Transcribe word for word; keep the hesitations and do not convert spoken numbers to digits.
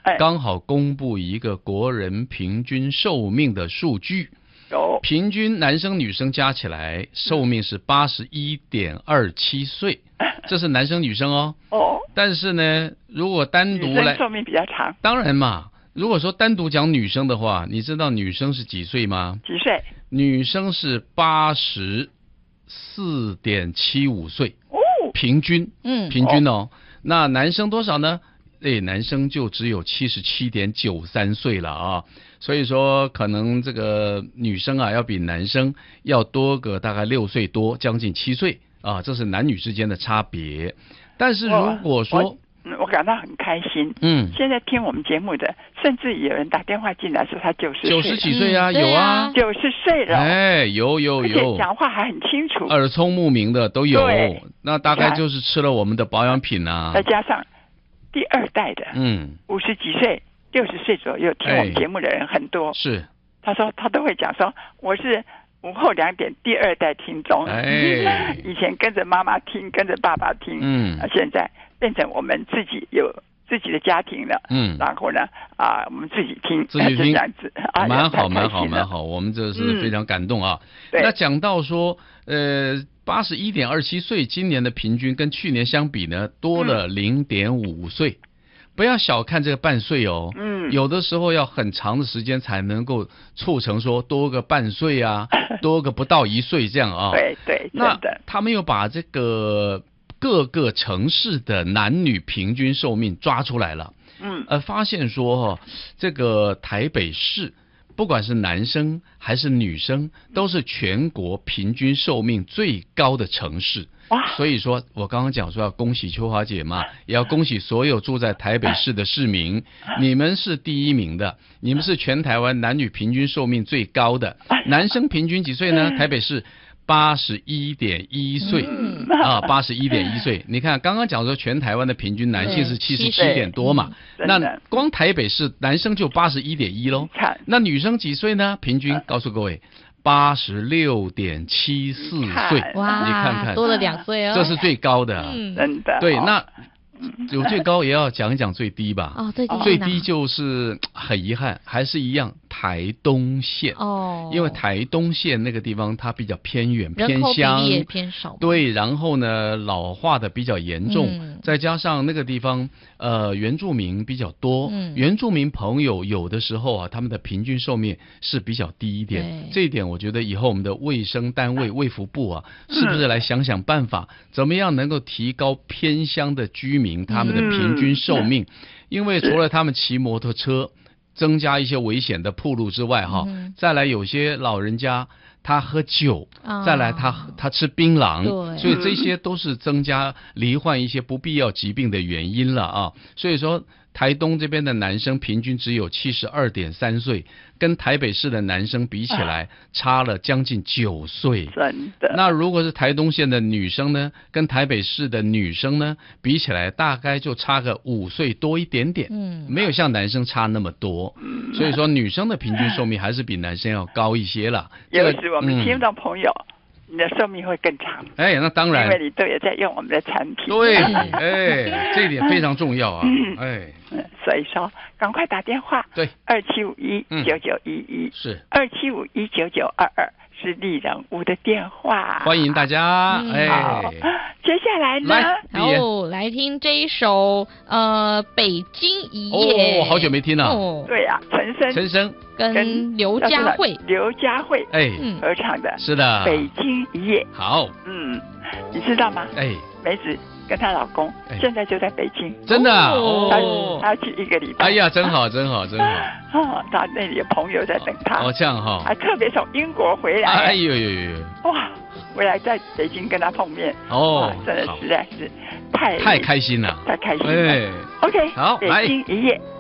刚好公布一个国人平均寿命的数据。 有平均男生女生加起来寿命是八十一点二七岁，这是男生女生哦。 哦。 但是呢，如果单独来， 女生寿命比较长。 当然嘛，如果说单独讲女生的话，你知道女生是几岁吗？ 几岁？ 女生是八十四点七五岁。 哦。 平均， 嗯， 平均哦。那男生多少呢？哎，男生就只有七十七点九三岁了啊。所以说，可能这个女生啊，要比男生要多个大概六岁多，将近七岁啊，这是男女之间的差别。但是如果说， 我, 我, 我感到很开心。嗯，现在听我们节目的，甚至有人打电话进来说他九十九十几岁啊，嗯、有啊， 九十岁了， 哎，有有有， 而且讲话还很清楚， 耳聪目明的都有。那大概就是吃了我们的保养品啊， 再加上第二代的，嗯，五十几岁。六十岁左右听我们节目的人很多， 是， 他说他都会讲说我是午后两点第二代听众，哎，以前跟着妈妈听，跟着爸爸听，嗯，现在变成我们自己有自己的家庭了，嗯，然后呢啊，我们自己听， 自己听， 这样子，啊， 蛮好，蛮好，蛮好，我们这是非常感动啊。嗯、那讲到说，呃，八十一点二七岁，今年的平均跟去年相比呢，多了零点五岁。不要小看这个半岁哦，嗯，有的时候要很长的时间才能够促成说多个半岁啊，多个不到一岁这样啊。 对对， 那他们又把这个各个城市的男女平均寿命抓出来了，嗯，呃，发现说哦，这个台北市不管是男生还是女生，都是全国平均寿命最高的城市。所以说我刚刚讲说要恭喜秋华姐嘛，也要恭喜所有住在台北市的市民，你们是第一名的，你们是全台湾男女平均寿命最高的。男生平均几岁呢？台北市八十一点一岁啊，八十一点一岁。你看刚刚讲说全台湾的平均男性是七十七点多嘛，那光台北市男生就八十一点一喽。那女生几岁呢？平均告诉各位。八十六点七四岁， 哇， 你看看， 多了两岁哦， 这是最高的， 嗯，真的。 对，那有最高也要讲一讲最低吧。 哦，最低， 最低就是很遗憾，还是一样台东县哦，因为台东县那个地方它比较偏远偏乡， 也偏少。 对，然后呢老化的比较严重，嗯、再加上那个地方呃原住民比较多，嗯、原住民朋友有的时候啊，他们的平均寿命是比较低一点。这一点我觉得以后我们的卫生单位卫福部啊，是不是来想想办法，怎么样能够提高偏乡的居民他们的平均寿命？嗯、因为除了他们骑摩托车增加一些危险的暴露之外哈，嗯、再来有些老人家他喝酒，啊、再来他他吃槟榔，所以这些都是增加罹患一些不必要疾病的原因了啊。所以说台东这边的男生平均只有七十二点三岁，跟台北市的男生比起来，啊、差了将近九岁。 真的。 那如果是台东县的女生呢，跟台北市的女生呢比起来，大概就差个五岁多一点点，嗯，没有像男生差那么多。嗯、所以说女生的平均寿命还是比男生要高一些了。 有时我们听到朋友。嗯你的寿命会更长， 哎，那当然， 因为你都有在用我们的产品。 对，哎，这一点非常重要啊，嗯、哎， 所以说赶快打电话， 对， 二七五一九九一一是二七五一九九二二是丽人屋的电话， 欢迎大家， 嗯、 哎， 好，接下来呢， 然后来听这一首呃《北京一夜》， 哦，好久没听了， 哦、对呀、啊，陈升， 陈升。 跟刘佳慧， 刘佳慧哎合唱的， 是的， 《北京一夜》 好， 嗯，你知道吗？ 哎， 梅子跟她老公现在就在北京， 真的哦， 她要去一个礼拜， 哎呀，真好，真好，真好， 哦，他那里有朋友在等他， 哦，这样哈， 还特别从英国回来， 哎呦呦呦， 哇，回来在北京跟他碰面， 哦， 真的实在是太太开心了， 太开心了，哎 ，OK， 好， 北京一夜。